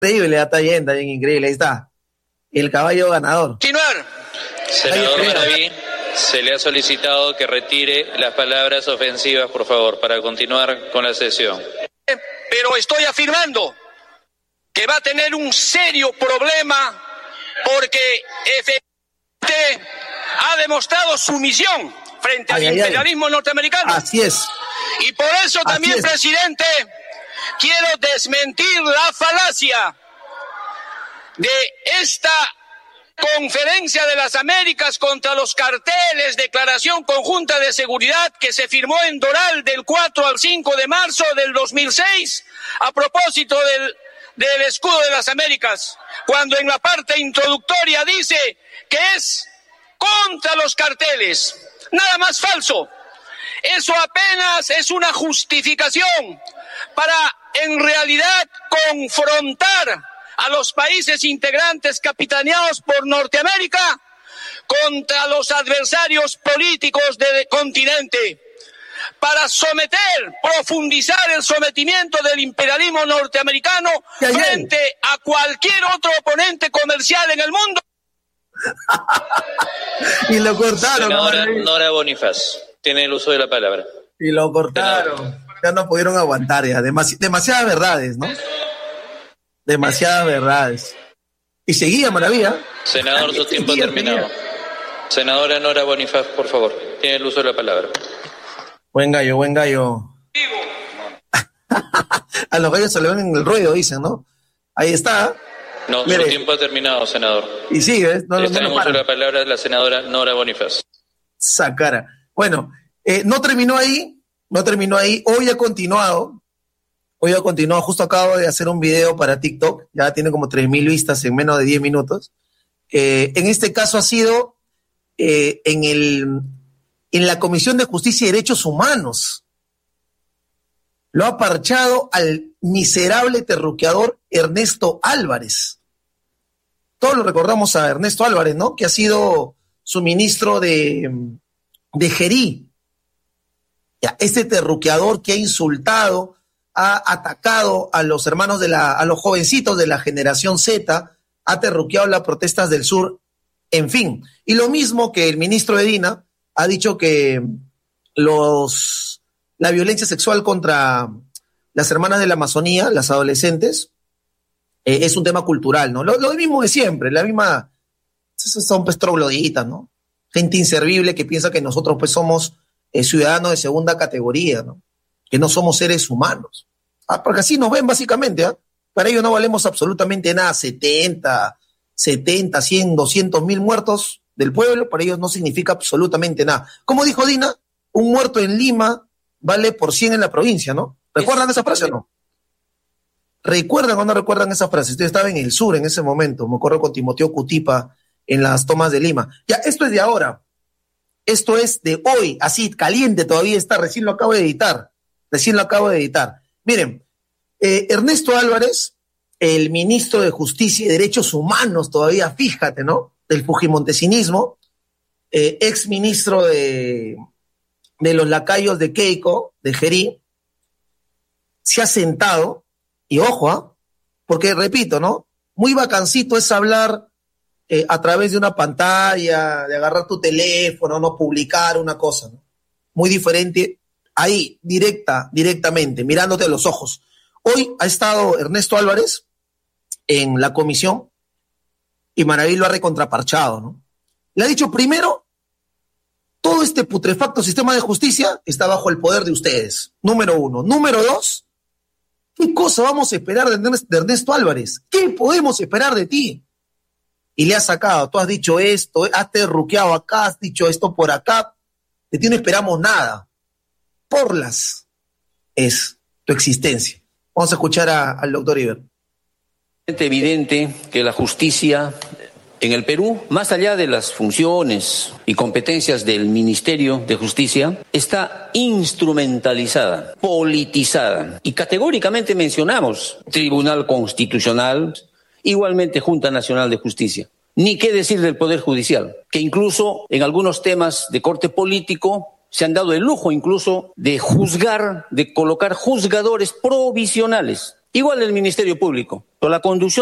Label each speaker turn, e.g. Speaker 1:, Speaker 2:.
Speaker 1: Increíble, está bien, increíble, ahí está. El caballo ganador.
Speaker 2: Continuar.
Speaker 3: Senador Maraví, se le ha solicitado que retire las palabras ofensivas, por favor, para continuar con la sesión.
Speaker 2: Pero estoy afirmando que va a tener un serio problema porque efectivamente ha demostrado sumisión frente al imperialismo norteamericano.
Speaker 1: Así es.
Speaker 2: Y por eso también, presidente, quiero desmentir la falacia de esta Conferencia de las Américas contra los carteles, declaración conjunta de seguridad que se firmó en Doral del 4 al 5 de marzo del 2006 a propósito del escudo de las Américas, cuando en la parte introductoria dice que es contra los carteles. Nada más falso. Eso apenas es una justificación para en realidad confrontar a los países integrantes capitaneados por Norteamérica contra los adversarios políticos del continente, para profundizar el sometimiento del imperialismo norteamericano frente a cualquier otro oponente comercial en el mundo.
Speaker 1: Y lo cortaron.
Speaker 3: Senadora Nora Bonifaz, tiene el uso de la palabra.
Speaker 1: Y lo cortaron. Ya no pudieron aguantar ya. Demasiadas verdades, ¿no? Demasiadas verdades. Y seguía Maravilla.
Speaker 3: Senador, su tiempo ha terminado. Senadora Nora Bonifaz, por favor, tiene el uso de la palabra.
Speaker 1: Buen gallo. A los gallos se le ven en el ruedo, dicen, ¿no? Ahí está.
Speaker 3: No, mire, su tiempo ha terminado, senador.
Speaker 1: Y sigue,
Speaker 3: no uso de la palabra la senadora Nora Bonifaz.
Speaker 1: Sacara. Bueno, no terminó ahí. Hoy ha continuado, justo acabo de hacer un video para TikTok, ya tiene como 3,000 vistas en menos de 10 minutos. En este caso ha sido en la Comisión de Justicia y Derechos Humanos. Lo ha parchado al miserable terruqueador Ernesto Álvarez. Todos lo recordamos a Ernesto Álvarez, ¿no? Que ha sido su ministro de Gerí. Ya, este terruqueador que ha insultado, ha atacado a los hermanos a los jovencitos de la generación Z, ha terruqueado las protestas del sur, en fin. Y lo mismo que el ministro Edina ha dicho que la violencia sexual contra las hermanas de la Amazonía, las adolescentes, es un tema cultural, ¿no? Lo mismo de siempre, son pues trogloditas, ¿no? Gente inservible que piensa que nosotros pues somos ciudadanos de segunda categoría, ¿no? Que no somos seres humanos. Porque así nos ven básicamente, ¿ah? Para ellos no valemos absolutamente nada. 70, 100, 200,000 muertos del pueblo, para ellos no significa absolutamente nada. Como dijo Dina, un muerto en Lima vale por 100 en la provincia, ¿no? ¿Recuerdan esa frase o no? ¿Recuerdan o no recuerdan esa frase? Usted estaba en el sur en ese momento, me acuerdo con Timoteo Cutipa en las tomas de Lima. Ya, esto es de ahora. Esto es de hoy, así, caliente todavía está, recién lo acabo de editar. Miren, Ernesto Álvarez, el ministro de Justicia y Derechos Humanos todavía, fíjate, ¿no? Del fujimontesinismo, ex ministro de los lacayos de Keiko, de Gerí, se ha sentado, y ojo, porque repito, ¿no? Muy bacancito es hablar a través de una pantalla, de agarrar tu teléfono, no publicar una cosa, ¿no? Muy diferente, ahí, directamente, mirándote a los ojos. Hoy ha estado Ernesto Álvarez en la comisión y Maraví lo ha recontraparchado, ¿no? Le ha dicho, primero, todo este putrefacto sistema de justicia está bajo el poder de ustedes, número uno. Número dos, ¿qué cosa vamos a esperar de Ernesto Álvarez? ¿Qué podemos esperar de ti? Y le has sacado, tú has dicho esto, has terruqueado acá, has dicho esto por acá, de ti no esperamos nada. Porlas es tu existencia. Vamos a escuchar al doctor Iber.
Speaker 4: Es evidente que la justicia en el Perú, más allá de las funciones y competencias del Ministerio de Justicia, está instrumentalizada, politizada. Y categóricamente mencionamos Tribunal Constitucional, igualmente Junta Nacional de Justicia. Ni qué decir del Poder Judicial, que incluso en algunos temas de corte político se han dado el lujo incluso de juzgar, de colocar juzgadores provisionales Igual el Ministerio Público, pero la conducción